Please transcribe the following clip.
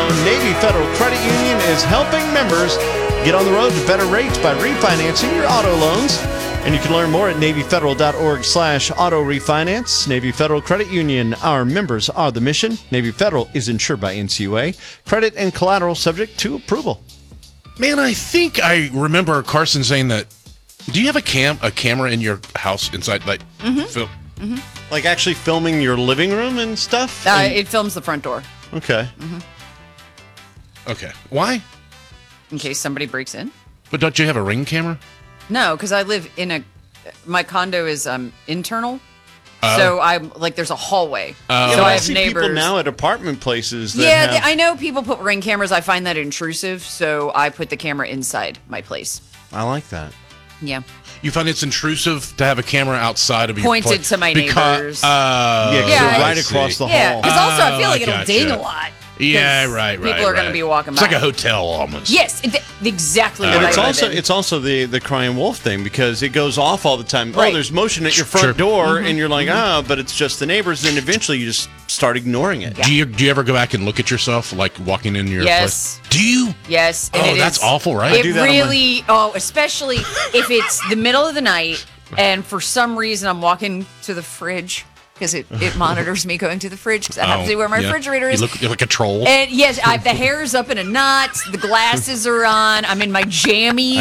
loan, Navy Federal Credit Union is helping members get on the road to better rates by refinancing your auto loans. And you can learn more at NavyFederal.org/auto refinance. Navy Federal Credit Union. Our members are the mission. Navy Federal is insured by NCUA. Credit and collateral subject to approval. Man, I think I remember Carson saying that. Do you have a camera in your house inside, like film? Mm-hmm. Like actually filming your living room and stuff? It films the front door. Okay. Okay. Why? In case somebody breaks in. But don't you have a Ring camera? No, because I live in my condo is internal. So I'm like, there's a hallway. So I have see neighbors. people now at apartment places that have... I know people put Ring cameras. I find that intrusive. So I put the camera inside my place. I like that. Yeah. You find it's intrusive to have a camera outside of your Pointed place? to my neighbors. Yeah, right across the hall. Yeah, because also I feel like it'll gotcha. ding a lot. Yeah, right. People are going to be walking by. It's like a hotel almost. Yes, exactly. And what it's also the crying wolf thing because it goes off all the time. Right. Oh, there's motion at your front door, and you're like, but it's just the neighbors. And eventually, you just start ignoring it. Yeah. Do you ever go back and look at yourself, like walking in your place? Do you? Yes. And that's awful, right? It really. Especially if it's the middle of the night, and for some reason I'm walking to the fridge. Because it monitors me going to the fridge because I have to see where my refrigerator is. You're like a troll. And yes, the hair's up in a knot. The glasses are on. I'm in my jammies.